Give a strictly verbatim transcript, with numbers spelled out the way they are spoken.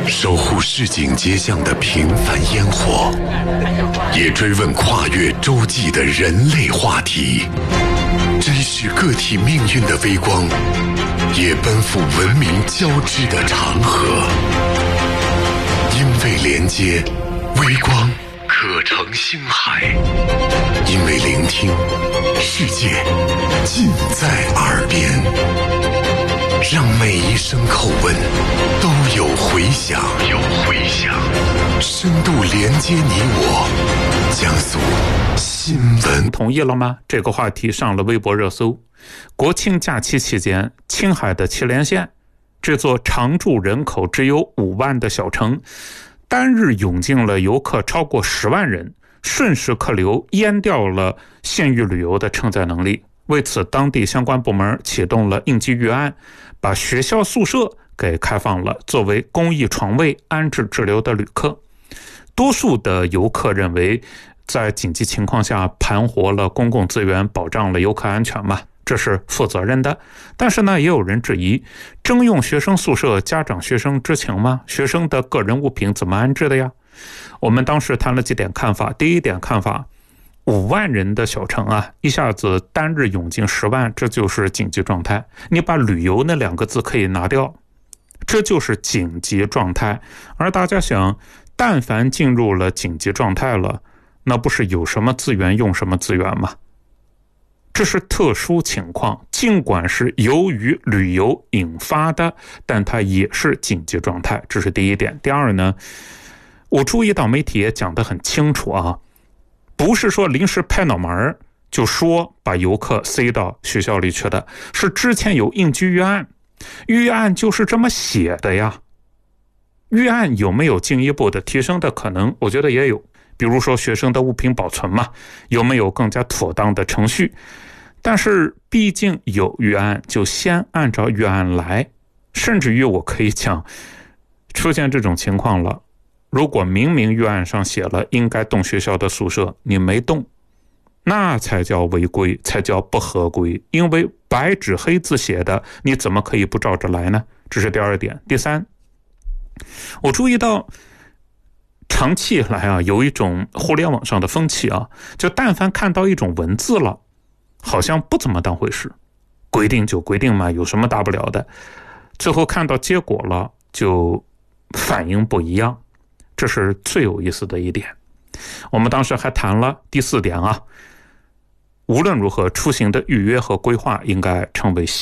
守护市井街巷的平凡烟火，也追问跨越洲际的人类话题，追寻个体命运的微光，也奔赴文明交织的长河。因为连接，微光可成星海；因为聆听，世界尽在耳边。让每一声口吻都有回响，有回响，深度连接你我，江苏新闻。 同意了吗？这个话题上了微博热搜。国庆假期期间，青海的祁连县这座常住人口只有五万的小城，单日涌进了游客超过十万人，瞬时客流淹掉了县域旅游的承载能力。为此，当地相关部门启动了应急预案，把学校宿舍给开放了，作为公益床位安置滞留的旅客。多数的游客认为，在紧急情况下盘活了公共资源，保障了游客安全嘛，这是负责任的。但是呢，也有人质疑，征用学生宿舍，家长学生知情吗？学生的个人物品怎么安置的呀？我们当时谈了几点看法。第一点看法，五万人的小城啊，一下子单日涌进十万，这就是紧急状态。你把旅游那两个字可以拿掉，这就是紧急状态。而大家想，但凡进入了紧急状态了，那不是有什么资源用什么资源吗？这是特殊情况，尽管是由于旅游引发的，但它也是紧急状态，这是第一点。第二呢，我注意到媒体也讲得很清楚啊，不是说临时拍脑门就说把游客塞到学校里去的，是之前有应急预案，预案就是这么写的呀。预案有没有进一步的提升的可能？我觉得也有，比如说学生的物品保存嘛，有没有更加妥当的程序？但是毕竟有预案，就先按照预案来。甚至于我可以讲，出现这种情况了，如果明明预案上写了应该动学校的宿舍，你没动，那才叫违规，才叫不合规。因为白纸黑字写的，你怎么可以不照着来呢？这是第二点。第三，我注意到长期以来啊，有一种互联网上的风气啊，就但凡看到一种文字了，好像不怎么当回事，规定就规定嘛，有什么大不了的。最后看到结果了，就反应不一样。这是最有意思的一点。我们当时还谈了第四点啊，无论如何出行的预约和规划应该成为